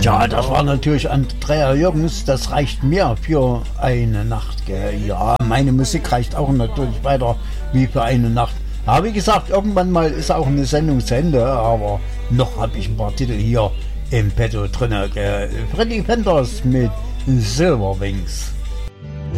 Ja, das war natürlich Andrea Jürgens, das reicht mir für eine Nacht. Ja, meine Musik reicht auch natürlich weiter wie für eine Nacht. Aber wie gesagt, irgendwann mal ist auch eine Sendung zu Ende, aber noch habe ich ein paar Titel hier im Petto drin. Freddy Fenders mit Silver Wings.